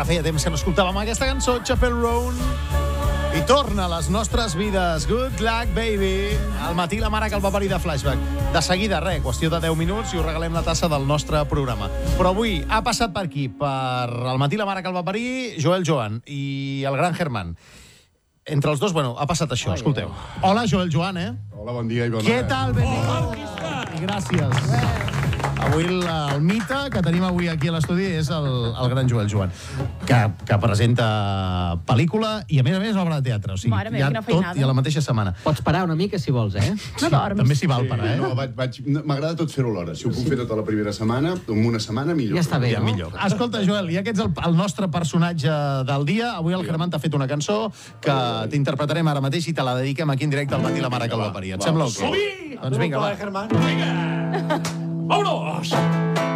feia temps que no escoltàvem aquesta cançó, Chapel Roan. I torna a les nostres vides. Good luck, baby. Al matí la mare que el va parir de Flashback. De seguida, qüestió de 10 minuts i us regalem la tassa del nostre programa. Però avui ha passat per aquí, per al matí la mare que el va parir, Joel Joan i el gran Germán. Entre els dos, ha passat això, escolteu. Hola, Joel Joan, Hola, bon dia i bona Què tal? Benvingut. I gràcies. Avui el mite que tenim avui aquí a l'estudi és el gran Joel Joan, que presenta pel·lícula i, a més, obra de teatre. O sigui, Mare meva, ja quina tot feinada. i a la mateixa setmana. Pots parar una mica, si vols, No dorms. També s'hi val parar, No, m'agrada tot fer-ho alhora. Si ho puc fer tota la primera setmana, en una setmana, millor. Ja està bé, Ja, no? millor. Escolta, Joel, ja que ets el nostre personatge del dia, avui el Germán t'ha fet una cançó que t'interpretarem ara mateix i te la dediquem aquí en directe al matí la mare que el va parir. Et sembla ok? Som-hi! Doncs vinga, va. Germán. Vinga! Vámonos!